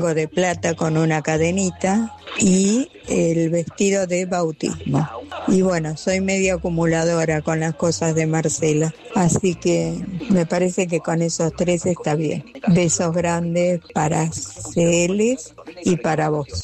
de plata con una cadenita y el vestido de bautismo. Y bueno, soy medio acumuladora con las cosas de Marcela, así que me parece que con esos 3 está bien. Besos grandes para Celes y para vos.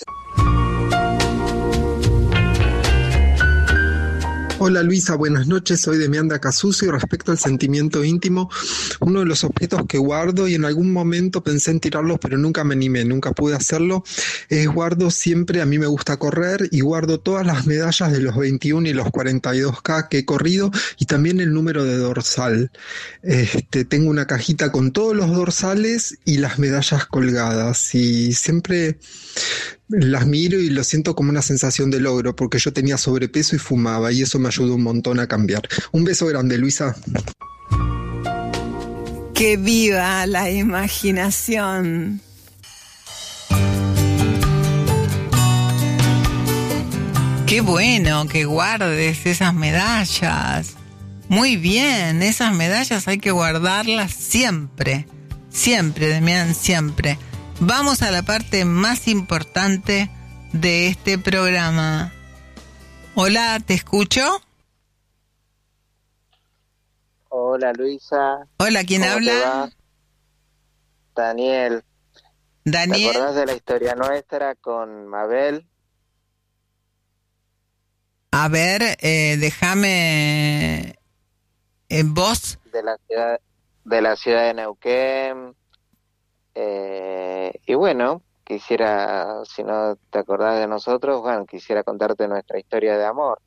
Hola Luisa, buenas noches, soy Demianda Casuso y respecto al sentimiento íntimo, uno de los objetos que guardo y en algún momento pensé en tirarlos pero nunca me animé, nunca pude hacerlo, guardo siempre, a mí me gusta correr y guardo todas las medallas de los 21 y los 42K que he corrido y también el número de dorsal. Tengo una cajita con todos los dorsales y las medallas colgadas y siempre las miro y lo siento como una sensación de logro, porque yo tenía sobrepeso y fumaba, y eso me ayudó un montón a cambiar. Un beso grande, Luisa. ¡Que viva la imaginación! ¡Qué bueno que guardes esas medallas! Muy bien, esas medallas hay que guardarlas siempre. Siempre, Demián, siempre. Vamos a la parte más importante de este programa. Hola, ¿te escucho? Hola, Luisa. Hola, ¿quién habla? Daniel. Daniel. ¿Te acordás de la historia nuestra con Mabel? A ver, déjame en voz. De la ciudad de Neuquén. Y bueno, quisiera, si no te acordás de nosotros, bueno, quisiera contarte nuestra historia de amor.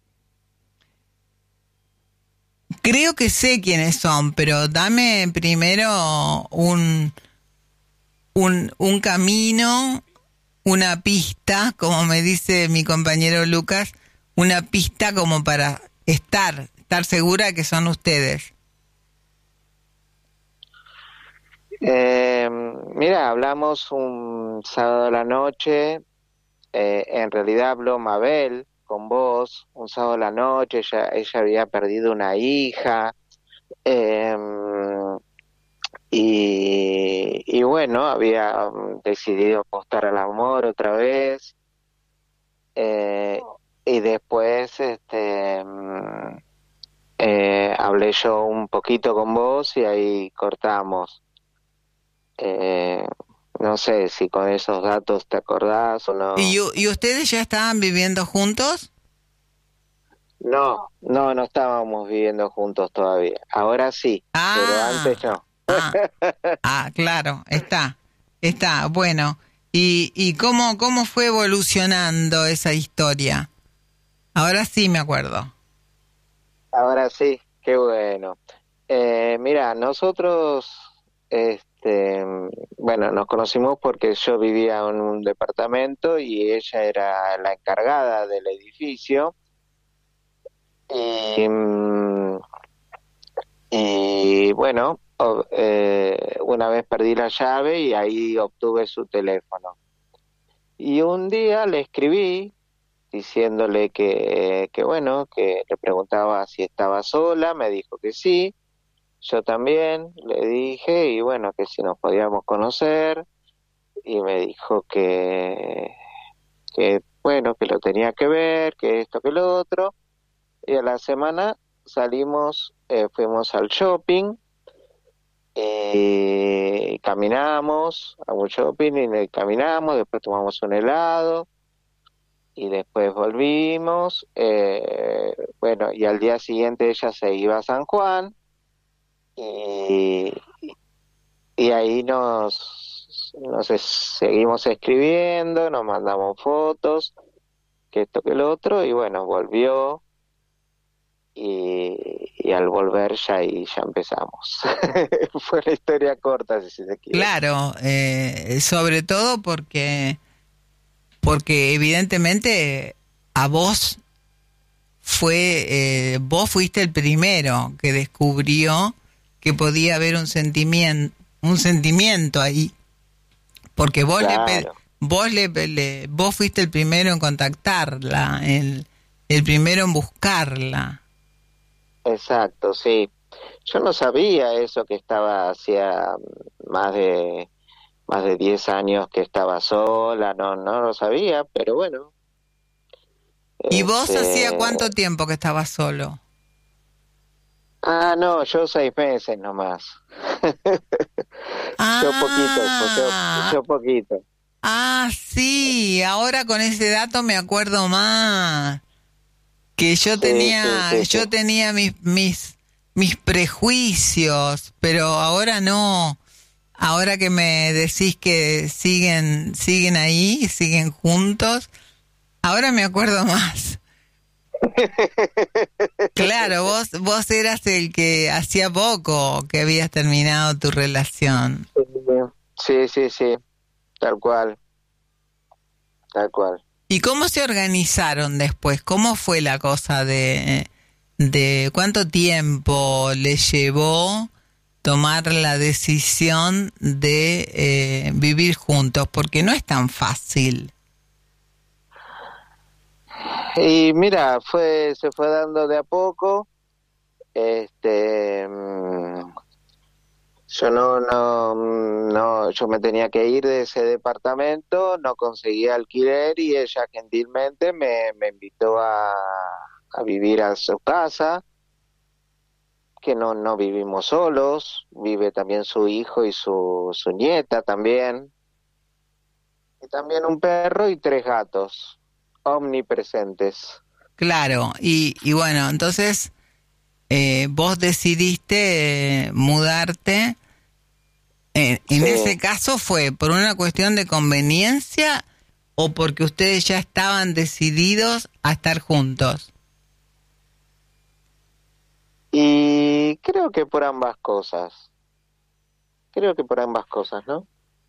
Creo que sé quiénes son, pero dame primero un camino, una pista, como me dice mi compañero Lucas, una pista como para estar segura que son ustedes. Mira, hablamos un sábado a la noche, en realidad habló Mabel con vos, un sábado a la noche, ella había perdido una hija, y bueno, había decidido apostar al amor otra vez, y después hablé yo un poquito con vos y ahí cortamos. No sé si con esos datos te acordás o no. ¿Y ustedes ya estaban viviendo juntos? No estábamos viviendo juntos todavía. Ahora sí, pero antes no. Claro, está, bueno. ¿Y cómo fue evolucionando esa historia? Ahora sí me acuerdo. Ahora sí, qué bueno. Mira, nosotros, bueno, nos conocimos porque yo vivía en un departamento y ella era la encargada del edificio. Y bueno, una vez perdí la llave y ahí obtuve su teléfono. Y un día le escribí diciéndole que bueno, que le preguntaba si estaba sola, me dijo que sí, yo también le dije y bueno, que si nos podíamos conocer y me dijo que bueno, que lo tenía que ver, que esto, que lo otro, y a la semana salimos, fuimos al shopping, caminamos a un shopping y caminamos, después tomamos un helado y después volvimos, bueno, y al día siguiente ella se iba a San Juan y ahí seguimos escribiendo, nos mandamos fotos, que esto, que lo otro, y bueno, volvió y al volver ya empezamos. Fue una historia corta, si se quiere. Claro, sobre todo porque evidentemente a vos vos fuiste el primero que descubrió que podía haber un sentimiento ahí, porque vos claro. Vos fuiste el primero en contactarla, el primero en buscarla. Exacto, sí. Yo no sabía eso, que estaba hacía más de más de 10 años que estaba sola, no lo sabía, pero bueno. ¿Y vos hacía cuánto tiempo que estabas solo? No, yo 6 meses nomás. Yo poquito. Sí, ahora con ese dato me acuerdo más. Que yo tenía mis prejuicios, pero ahora no. Ahora que me decís que siguen ahí, siguen juntos, ahora me acuerdo más. Claro, vos eras el que hacía poco que habías terminado tu relación. Sí, tal cual. ¿Y cómo se organizaron después? ¿Cómo fue la cosa de cuánto tiempo le llevó tomar la decisión de vivir juntos? Porque no es tan fácil. Y mira, se fue dando de a poco. Yo yo me tenía que ir de ese departamento, no conseguía alquiler y ella gentilmente me invitó a vivir a su casa, que no vivimos solos, vive también su hijo y su nieta también, y también un perro y 3 gatos, omnipresentes. Claro, y bueno, entonces vos decidiste mudarte. En ese caso, ¿fue por una cuestión de conveniencia o porque ustedes ya estaban decididos a estar juntos? Y creo que por ambas cosas. ¿No?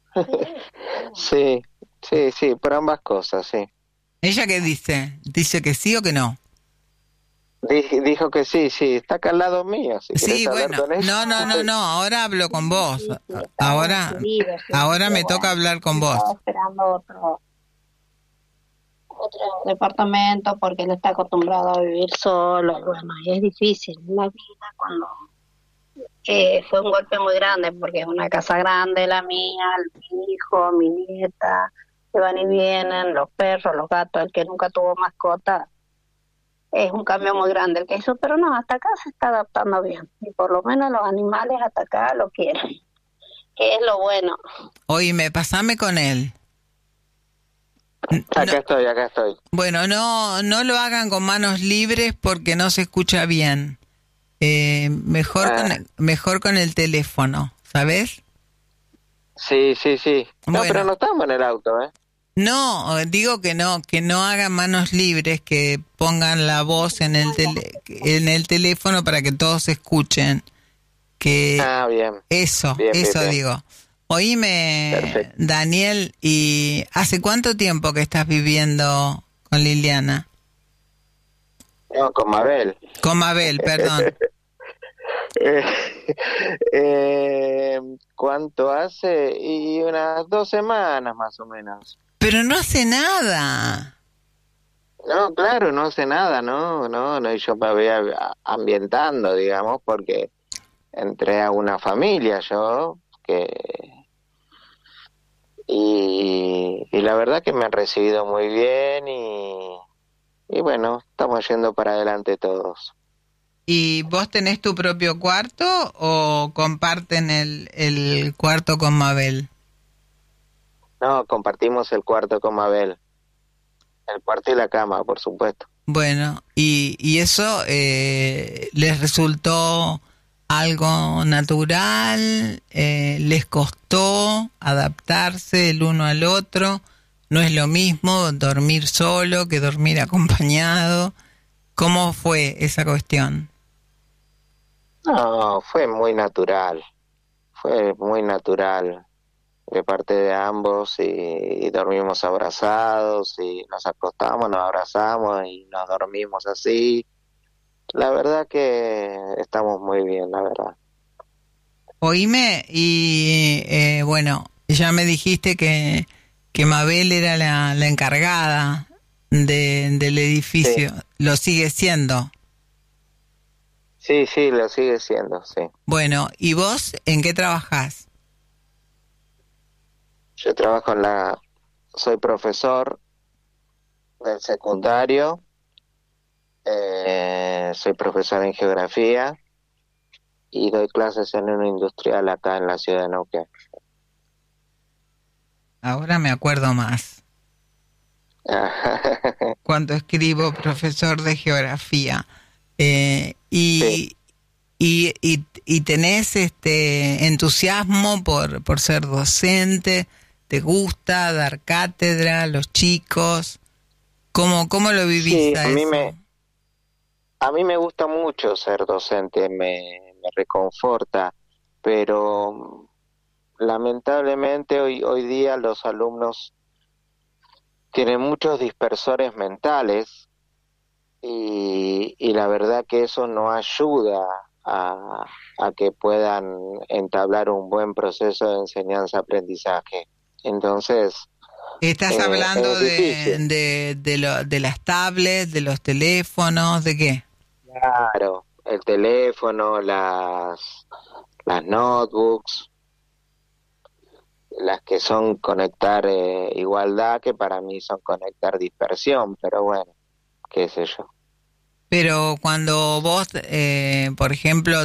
Sí, por ambas cosas, sí. ¿Ella qué dice? ¿Dice que sí o que no? Dijo que sí, está acá al lado mío. Si sí, bueno, no, ahora hablo con vos. Ahora me toca hablar con vos. Estaba esperando otro departamento porque él está acostumbrado a vivir solo. Bueno, y es difícil la vida cuando fue un golpe muy grande porque es una casa grande la mía, mi hijo, mi nieta, que van y vienen, los perros, los gatos, el que nunca tuvo mascota. Es un cambio muy grande el que hizo, pero no, hasta acá se está adaptando bien. Y por lo menos los animales hasta acá lo quieren, que es lo bueno. Oíme, pasame con él. Acá estoy. Bueno, no lo hagan con manos libres porque no se escucha bien. Mejor con el teléfono, ¿sabes? Sí. No, bueno, pero no estamos en el auto, ¿eh? No, digo que no hagan manos libres, que pongan la voz en el teléfono para que todos escuchen. Que bien. Eso bien. Digo. Oíme, perfecto. Daniel, ¿y hace cuánto tiempo que estás viviendo con Liliana? No, con Mabel. Con Mabel, perdón. ¿Cuánto hace? Y unas 2 semanas más o menos. Pero no hace nada. No, claro, no hace nada, no, yo me voy ambientando, digamos, porque entré a una familia yo, y la verdad que me han recibido muy bien y bueno, estamos yendo para adelante todos. ¿Y vos tenés tu propio cuarto o comparten el cuarto con Mabel? No, compartimos el cuarto con Mabel. El cuarto y la cama, por supuesto. Bueno, ¿y eso les resultó algo natural? ¿Les costó adaptarse el uno al otro? ¿No es lo mismo dormir solo que dormir acompañado? ¿Cómo fue esa cuestión? No, fue muy natural. De parte de ambos y dormimos abrazados y nos acostamos, nos abrazamos y nos dormimos así. La verdad que estamos muy bien, la verdad. Oíme, y bueno, ya me dijiste que Mabel era la encargada del edificio. Sí. ¿Lo sigue siendo? Sí, lo sigue siendo, sí. Bueno, ¿y vos en qué trabajás? Yo trabajo soy profesor del secundario, soy profesor en geografía y doy clases en una industrial acá en la ciudad de Neuquén. Ahora me acuerdo más. Cuando escribo profesor de geografía. Sí. Y tenés entusiasmo por ser docente, ¿te gusta dar cátedra a los chicos? ¿Cómo lo vivís Sí, a eso? a mí me gusta mucho ser docente, me reconforta, pero lamentablemente hoy día los alumnos tienen muchos dispersores mentales y la verdad que eso no ayuda a que puedan entablar un buen proceso de enseñanza-aprendizaje. Entonces, ¿Estás hablando es difícil. de las tablets, de los teléfonos, de qué? Claro, el teléfono, las notebooks, las que son conectar igualdad, que para mí son conectar dispersión, pero bueno, qué sé yo. Pero cuando vos, por ejemplo,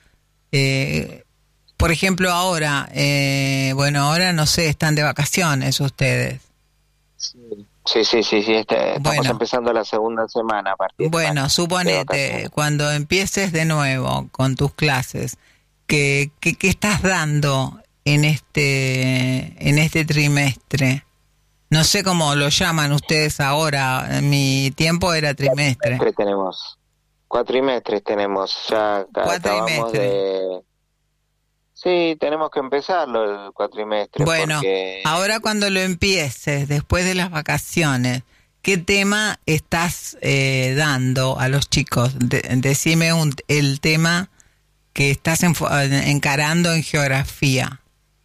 por ejemplo ahora, ahora no sé, están de vacaciones ustedes. Sí, estamos Bueno, empezando la segunda semana a partir de suponete, vacaciones. cuando empieces de nuevo con tus clases, ¿qué estás dando en este trimestre? No sé cómo lo llaman ustedes ahora, en mi tiempo era trimestre. Cuatrimestres tenemos, ya acabamos Cuatrimestre. de... Sí, tenemos que empezarlo el cuatrimestre Bueno, porque... ahora cuando lo empieces, después de las vacaciones, ¿qué tema estás dando a los chicos? Decime el tema que estás encarando en geografía.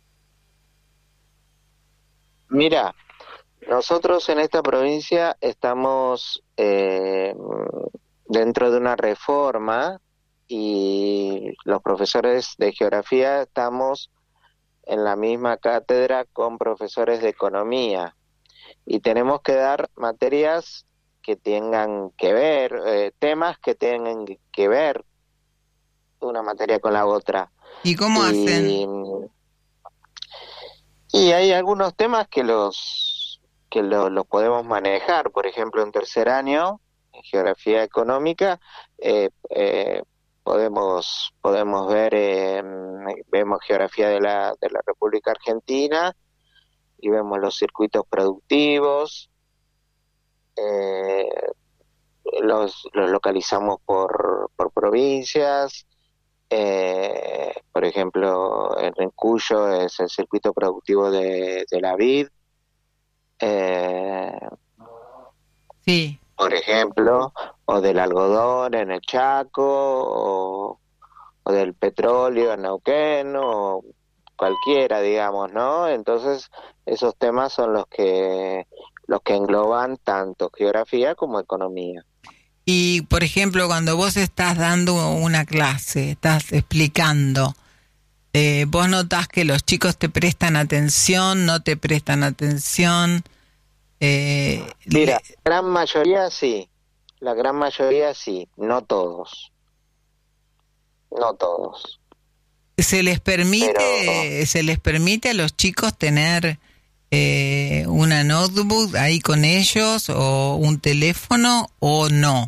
Mira, nosotros en esta provincia estamos dentro de una reforma y los profesores de geografía estamos en la misma cátedra con profesores de economía y tenemos que dar materias que tengan que ver, temas que tengan que ver una materia con la otra. ¿Y cómo Y, hacen? y hay algunos temas los podemos manejar, por ejemplo, en tercer año, en geografía económica, eh, eh, podemos ver, vemos geografía de la República Argentina y vemos los circuitos productivos, eh, los localizamos por provincias, por ejemplo, en Cuyo es el circuito productivo de la vid, eh, Sí. por ejemplo, o del algodón en el Chaco, o del petróleo en Neuquén, o cualquiera, digamos, ¿no? Entonces, esos temas son los que engloban tanto geografía como economía. Y, por ejemplo, cuando vos estás dando una clase, estás explicando, vos notás que los chicos te prestan atención, no te prestan atención. Mira, la gran mayoría sí, no todos, no todos. Pero Se les permite a los chicos tener una notebook ahí con ellos o un teléfono o no?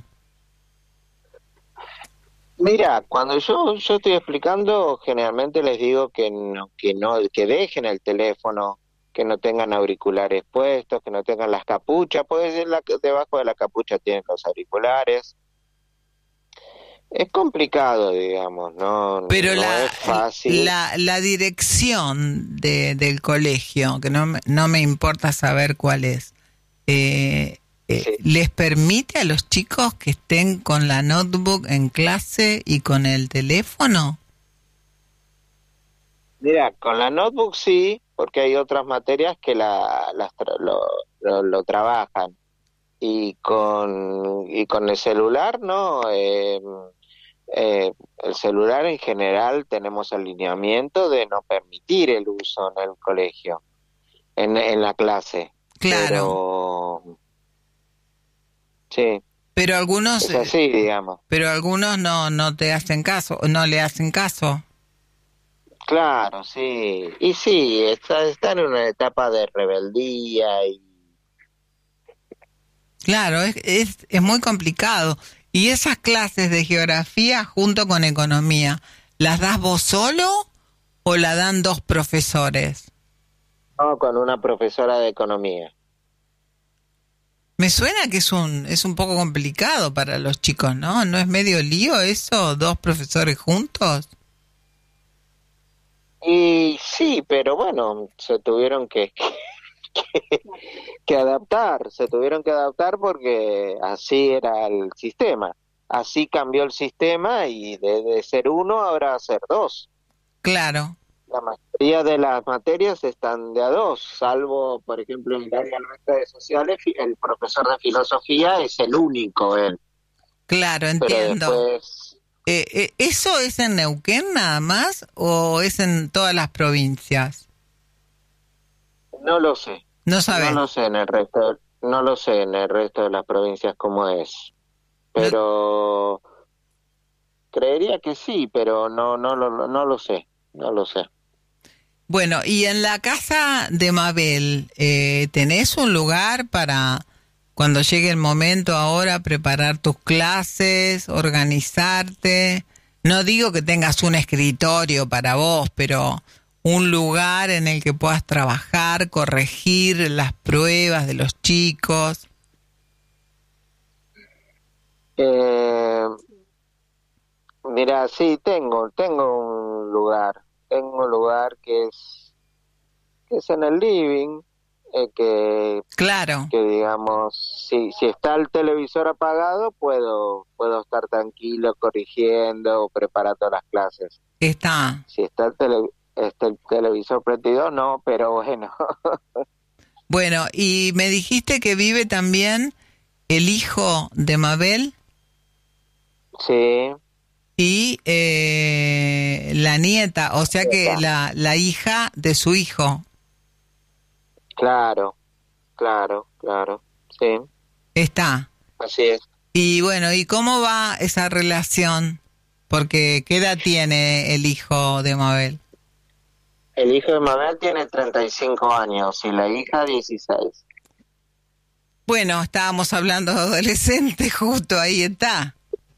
mira, cuando yo estoy explicando, generalmente les digo que dejen el teléfono, que no tengan auriculares puestos, que no tengan las capuchas, puede ser debajo de la capucha tienen los auriculares. Es complicado, digamos, Pero no es fácil. la dirección del colegio, que no me importa saber cuál es, Sí. ¿les permite a los chicos que estén con la notebook en clase y con el teléfono? Mira, con la notebook sí, porque hay otras materias que lo trabajan. Y con el celular, ¿no? El celular en general tenemos alineamiento de no permitir el uso en el colegio. en la clase. Claro. Pero, sí, Pero algunos, es así, digamos. pero algunos no te hacen caso, no le hacen caso. Claro, sí. Y sí, está en una etapa de rebeldía y Claro, es muy complicado. Y esas clases de geografía junto con economía, ¿las das vos solo o la dan dos profesores? no, con una profesora de economía. Me suena que es un poco complicado para los chicos, ¿no? ¿No es medio lío eso, dos profesores juntos? Y sí, pero bueno, se tuvieron que adaptar, se tuvieron que adaptar porque así era el sistema. Así cambió el sistema y de ser uno ahora a ser dos. Claro, La mayoría de las materias están de a dos, salvo, por ejemplo, en el área nuestra de sociales, el profesor de filosofía es el único él, claro, pero entiendo. después ¿Eso es en Neuquén nada más o es en todas las provincias? no lo sé, No no sabes. lo sé en el resto, no lo sé en el resto de las provincias cómo es, No- pero creería que sí, pero no lo sé, no lo sé. Bueno, y en la casa de Mabel, ¿tenés un lugar para cuando llegue el momento ahora preparar tus clases, organizarte? No digo que tengas un escritorio para vos, pero un lugar en el que puedas trabajar, corregir las pruebas de los chicos. Eh, Mira, sí, tengo un lugar que es en el living, Claro, que digamos, si está el televisor apagado, puedo estar tranquilo corrigiendo o preparando las clases. está. Si está el televisor prendido, no, pero bueno, Bueno, y me dijiste que vive también el hijo de Mabel. sí, Y la nieta, o sea que está, la hija de su hijo claro, claro, sí, está. así es. Y bueno, ¿y cómo va esa relación? Porque ¿qué edad tiene el hijo de Mabel? El hijo de Mabel tiene 35 años y la hija 16. Bueno, estábamos hablando de adolescente, justo ahí está.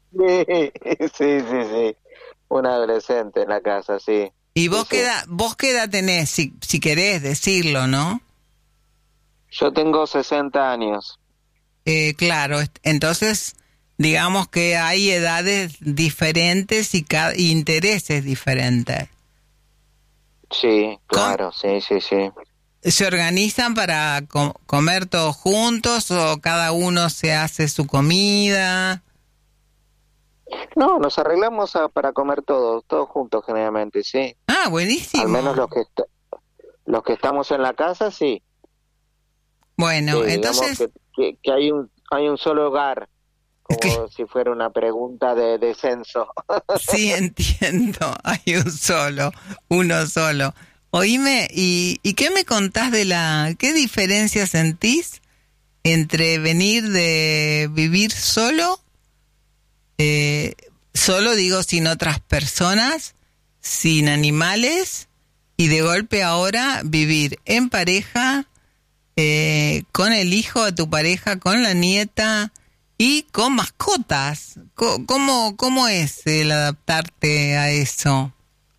Sí. Un adolescente en la casa, sí. ¿Y Sí, sí. vos qué edad tenés, si querés decirlo, ¿no? Yo tengo 60 años. Claro, entonces digamos que hay edades diferentes y intereses diferentes. Sí, Com- claro, sí. ¿Se organizan para comer todos juntos o cada uno se hace su comida? No, nos arreglamos para comer todos juntos generalmente, sí. Ah, Al menos buenísimo. los que estamos en la casa, sí. Sí, Bueno, digamos entonces, que hay un solo hogar, cl- como si fuera una pregunta de censo. sí entiendo, hay uno solo. Oíme, ¿y qué me contás qué diferencia sentís entre venir de vivir solo, eh, solo digo sin otras personas, sin animales, y de golpe ahora vivir en pareja, con el hijo de tu pareja, con la nieta y con mascotas? ¿Cómo es el adaptarte a eso?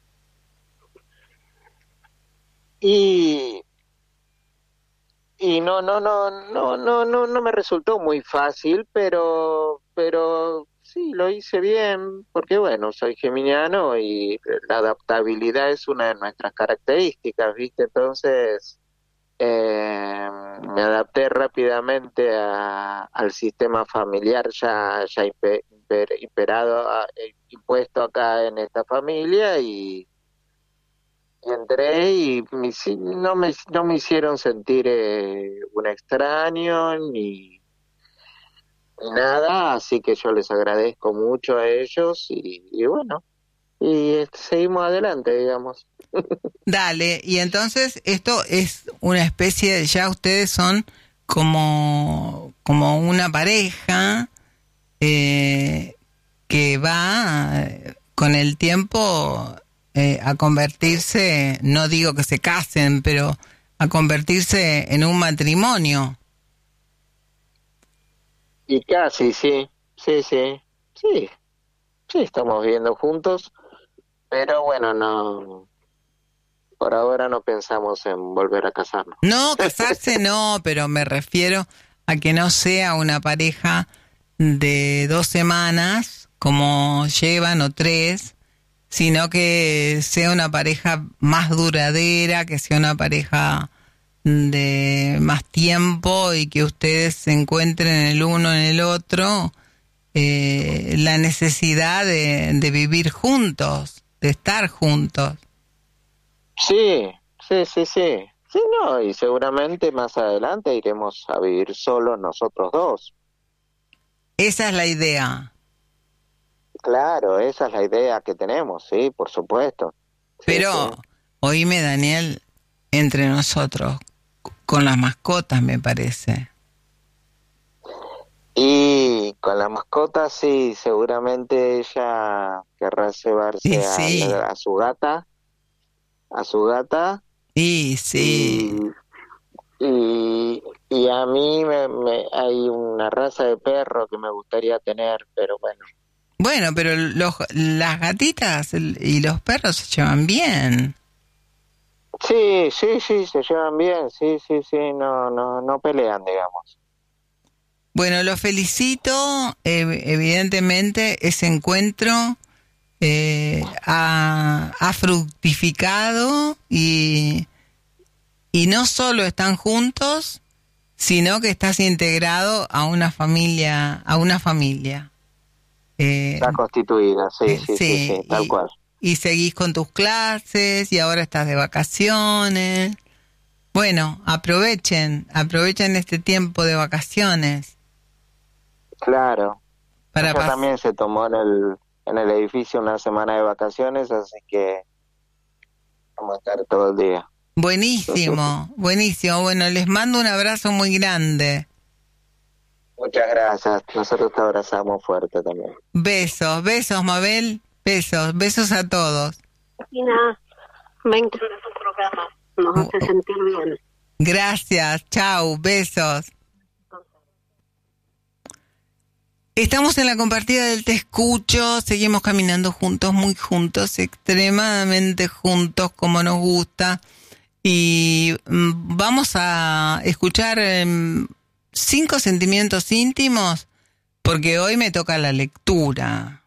Y, y no me resultó muy fácil, pero sí, lo hice bien, porque bueno, soy geminiano y la adaptabilidad es una de nuestras características, ¿viste? Entonces, me adapté rápidamente al sistema familiar ya imperado, impuesto acá en esta familia y entré y no me hicieron sentir un extraño ni nada, así que yo les agradezco mucho a ellos y bueno, y seguimos adelante, digamos. Dale, y entonces esto es una especie de, ya ustedes son como una pareja que va con el tiempo a convertirse, no digo que se casen, pero a convertirse en un matrimonio. Y casi, sí, sí, sí, sí, sí, estamos viviendo juntos, pero bueno, no, por ahora no pensamos en volver a casarnos. No, casarse no, pero me refiero a que no sea una pareja de 2 semanas, como llevan, o 3, sino que sea una pareja más duradera, que sea una pareja de más tiempo y que ustedes se encuentren el uno en el otro la necesidad de vivir juntos, de estar juntos. Sí, sí, sí, sí, sí, no, y seguramente más adelante iremos a vivir solos nosotros dos. Esa es la idea. Claro, esa es la idea que tenemos, sí, por supuesto. Sí, Pero, sí. oíme, Daniel, entre nosotros, con las mascotas, me parece. Y con la mascota, sí, seguramente ella querrá Y llevarse sí, a su gata, y sí. y, y a mí hay una raza de perro que me gustaría tener, pero bueno. Bueno, pero las gatitas y los perros se llevan bien. Sí, sí, sí, se llevan bien, sí, sí, sí, no, no, no pelean, digamos. Bueno, los felicito. Evidentemente, ese encuentro ha fructificado y no solo están juntos, sino que estás integrado a una familia, Está constituida, sí, sí, sí, sí, sí, tal cual. y seguís con tus clases y ahora estás de vacaciones. Bueno, aprovechen este tiempo de vacaciones Claro. para Ella también se tomó en el edificio una semana de vacaciones, así que vamos a estar todo el día. Buenísimo, buenísimo. Bueno, les mando un abrazo muy grande. Muchas gracias. Nosotros te abrazamos fuerte también. Besos, besos, Mabel. Besos, besos a todos. Cristina, me encanta tu programa, nos hace sentir bien. Gracias, chau, besos. Estamos en la compartida del Te Escucho, seguimos caminando juntos, muy juntos, extremadamente juntos, como nos gusta. Y vamos a escuchar 5 sentimientos íntimos, porque hoy me toca la lectura.